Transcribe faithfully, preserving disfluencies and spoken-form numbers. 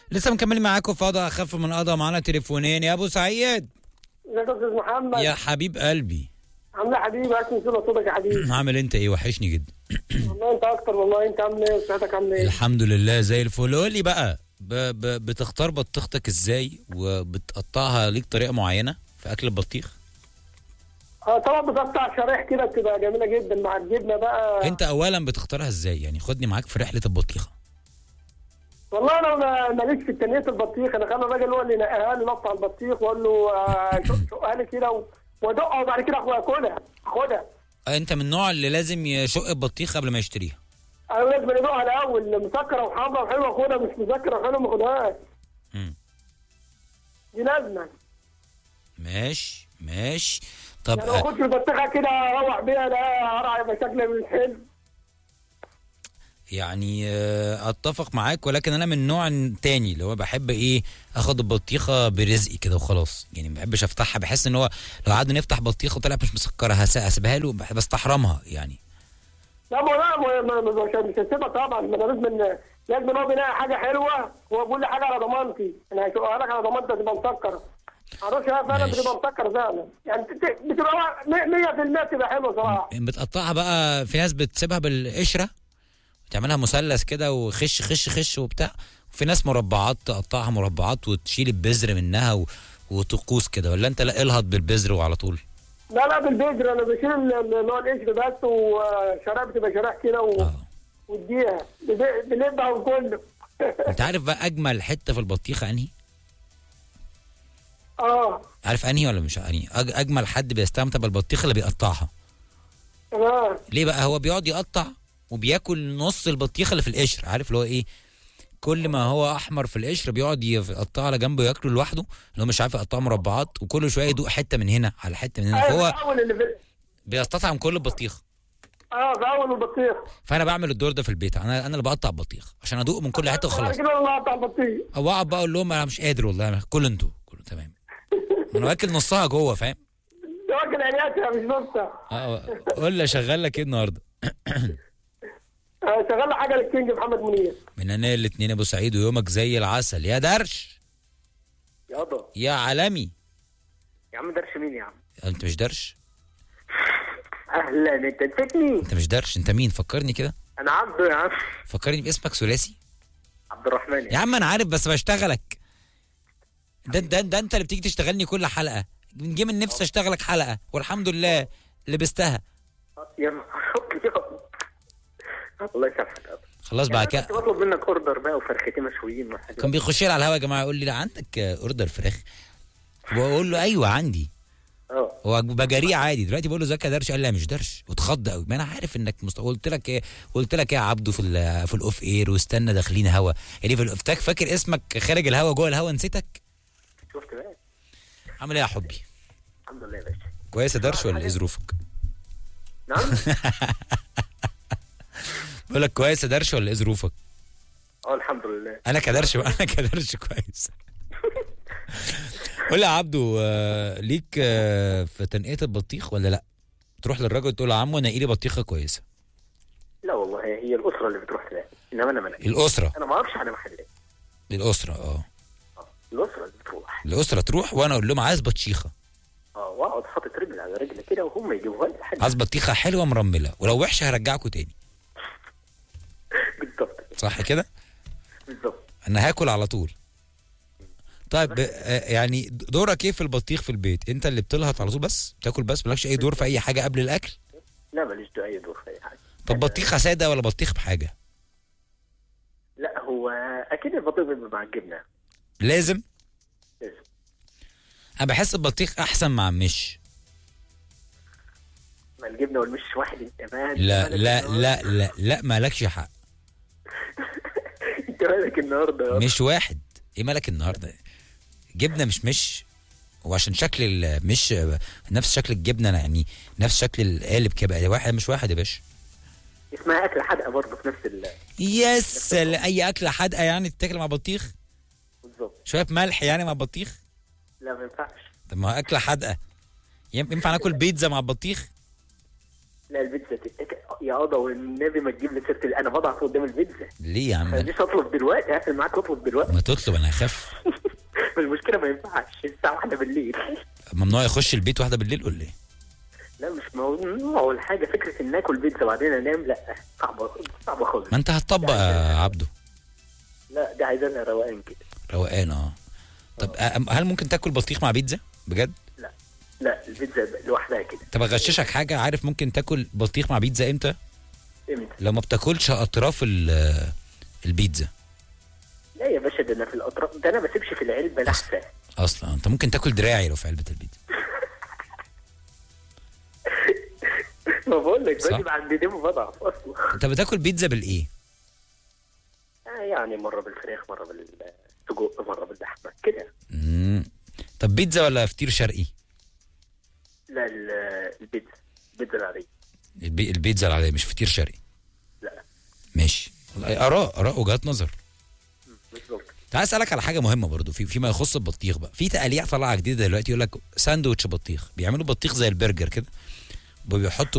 لسه مكملين معاكم في قضاء اخف من قضاء. معانا تليفونين يا ابو سعيد. ازيك يا استاذ محمد؟ يا حبيب قلبي. عامل ايه يا حبيبي؟ اسمع صوتك يا حبيبي. عامل انت ايه؟ وحشني جدا. والله انت اكتر، والله انت عامل ايه وصحتك عامله ايه؟ الحمد لله زي الفل. قول لي بقى ب... ب... بتختار بطيختك ازاي وبتقطعها ليك طريقه معينه في اكل البطيخ؟ اه طبعا بتقطع شرايح كده بتبقى جميله جدا مع الجبنه بقى. انت اولا بتختارها ازاي؟ يعني خدني معاك في رحله البطيخه. والله انا ما- ماليش في تنيه البطيخ، انا خلي الراجل هو اللي ينقيها لي نقطع البطيخ واقول له آه، شق- شقها لي كده و- وادقها وبعد كده اكلها اخدها. انت من النوع اللي لازم يشق البطيخ قبل ما يشتريها؟ انا لازم ادوقها الاول، مسكره وحمرا وحلوه اخدها، مش مسكره وحلوه ما اخدهاش. امم دي لازمه. ماشي ماشي. طب يعني ما اخدش البطيخه كده اروح بيها لا هرع يبقى شكلها من الحلو. يعني آه، اتفق معاك، ولكن انا من نوع تاني اللي هو بحب ايه، اخد البطيخه برزقي كده وخلاص. يعني ما بحبش افتحها، بحس ان هو لو قعدنا نفتح بطيخه وطلعت مش مسكره هس- هسيبها له، بح- بستحرمها يعني. لا ما لا ما- ما- ما- مش مش هسيبها طبعا، ما انا لازم لازم هو بيلاقي حاجه حلوه هو بيقول لي حاجه على ضمانتي، انا هشوفها لك على ضمانتي تبقى مسكره. معرفش هي فعلا ماشي. بتبقى مسكره فعلا، يعني بت- بتبقى مية في المية تبقى حلوه صراحه. بتقطعها بقى، في ناس بتسيبها بالقشره وتعملها مثلث كده وخش خش خش وبتاع، وفي ناس مربعات تقطعها مربعات وتشيل البذر منها و... وتقوس كده، ولا انت لا الهط بالبذر وعلى طول؟ لا لا بالبذر، انا بشيل ال- اللي هو القشر بس، وشرايح بتبقى شرايح كده و... اه. واديها بد- بنبها وكله. انت عارف بقى اجمل حته في البطيخه انهي؟ اه عارف انهي ولا مش انهي؟ أج... اجمل حد بيستمتع بالبطيخه اللي بيقطعها. تمام. ليه بقى؟ هو بيقعد يقطع وبياكل نص البطيخه اللي في القشر، عارف اللي هو ايه؟ كل ما هو احمر في القشر بيقعد يقطعه على جنبه ياكله لوحده، اللي هو مش عارف يقطعه مربعات، وكل شويه يدوق حته من هنا على حته من هنا، ايوه فهو في اول اللي في بيستطعم كل البطيخه. اه في اول البطيخ. فانا بعمل الدور ده في البيت، انا انا اللي بقطع البطيخ عشان ادوق من كل حته بعد وخلاص. كده والله اقطع البطيخ. او اقعد بقى اقول لهم انا مش قادر والله، كل انتوا كله تمام. ما انا واكل نصها جوه، فاهم؟ ده واكل عينياتها مش نصها. اه. قول لي اشغل لك ايه النهارده؟ آه، شغال حاجه للكينج محمد منير. من انا الاثنين ابو سعيد ويومك زي العسل يا درش يابا يا عالمي. يا عم درش مين يا عم؟ انت مش درش؟ اهلا، انت نسيتني؟ انت مش درش، انت مين؟ فكرني كده، انا عبده يا عم. فكرني باسمك ثلاثي. عبد الرحمن يا يا عم انا عارف بس بشتغلك. ده ده ده انت اللي بتيجي تشتغلني كل حلقه، جه من نفسي اشتغلك حلقه والحمد لله لبستها. يا نهار أبيض. الله يسامحك. خلاص بعد كنت كده بطلب منك اوردر بقى وفرختين مشويين وحاجه. كان بيخش لي على الهوا يا جماعه يقول لي لا عندك اوردر فراخ، واقول له ايوه عندي، اه هو بجريه عادي. دلوقتي بقول له ازيك يا درش، قال لي لا مش درش، واتخض قوي. ما انا عارف انك مست... قلت لك ايه، قلت لك ايه يا عبده في ال... في الاوف اير، واستنى داخلين هوا يعني في الافتاك، فاكر اسمك خارج الهوا جوه الهوا نسيتك. شفت بقى. عامل ايه يا حبي؟ الحمد لله يا باشا. كويس يا درش ولا ايه ظروفك؟ نعم. بقول لك كويس يا درش ولا ايه ظروفك؟ اه الحمد لله. انا كدرش انا كدرش كويس. قول لي يا عبدو، آه، ليك آه، في تنقية البطيخ ولا لا؟ تروح للراجل تقول له يا عمو نقي لي بطيخه كويسه. لا والله هي الاسره اللي بتروح تلاقي، انما انا مالك. الاسره انا ما اعرفش على محلات. الاسره اه اه الاسره اللي بتروح. الاسره تروح وانا اقول لهم عايز بطيخه، اه واقعد حاطط رجل على رجل كده وهم يجيبوها لي لحد. عايز بطيخه حلوه مرمله، ولو وحشه هرجعكم تاني. بالظبط صح كده؟ بالظبط. انا هاكل على طول. طيب آه، يعني دورك ايه في البطيخ في البيت؟ انت اللي بتلهط على طول بس تاكل بس، مالكش اي دور في اي حاجه قبل الاكل؟ لا ماليش دور اي دور في اي حاجه. طب بطيخه ساده ولا بطيخ بحاجه؟ لا هو اكيد البطيخ بيبقى مع الجبنه. لازم. لازم. انا بحس البطيخ احسن مع مش. ما الجبنه والمش واحد انت مالك؟ لا مالك لا النهاردة؟ لا لا لا مالكش حق. انت مالك النهارده؟ مش واحد، ايه مالك النهارده؟ جبنه مش مش، وعشان شكل المش نفس شكل الجبنه يعني، نفس شكل القالب كده، واحد مش واحد يا باشا. اسمها اكله حادقه برضه في نفس ال. يس، اي اكله حادقه يعني تتاكل مع بطيخ؟ بالظبط. شويه ملح يعني مع بطيخ؟ لا ما ينفعش. طب ما هو اكله حادقه، ينفع ناكل بيتزا مع البطيخ؟ لا البيتزا تتاكل يا قضا والنبي ما تجيب لي سيره ال- انا بضعف قدام البيتزا. ليه يا عم؟ مش هطلب دلوقتي، هقفل معاك واطلب دلوقتي. ما تطلب، انا هخاف. المشكله ما ينفعش الساعه واحدة بالليل. ممنوع يخش البيت واحده بالليل ولا ايه؟ لا مش ممنوع ولا حاجه، فكره ان اكل بيتزا وبعدين انام لا، صعبه صعبه خالص. ما انت هتطبق يا عبده. لا دي عايزه لها روقان كده. روقان اه. طب أ- هل ممكن تاكل بطيخ مع بيتزا بجد؟ لا لا البيتزا لوحدها كده. طب اغششك حاجه، عارف ممكن تاكل بطيخ مع بيتزا امتى؟ امتى؟ لو ما بتاكلش اطراف ال- البيتزا لا يا باشا، ده انا في الاطراف، ده انا ما بسيبش في العلبه لحسه. اصلا. انت ممكن تاكل دراعي لو في علبه البيتزا. ما بقول لك صح. باجي عند دي بضعف اصلا. انت بتاكل بيتزا بالايه؟ آه يعني مره بالفراخ، مره بالسجق، مره باللحمه كده. امم طب بيتزا ولا فطير شرقي؟ لا ال- البيتزا، البيتزا العاديه. البي... البيتزا العاديه مش فطير شرقي. لا ماشي، والله اراء اراء وجهات نظر. بالظبط. تعال اسالك على حاجه مهمه برضو في فيما يخص البطيخ بقى. في تقاليع طالعه جديده دلوقتي يقول لك ساندوتش بطيخ، بيعملوا بطيخ زي البرجر كده، بيحطوا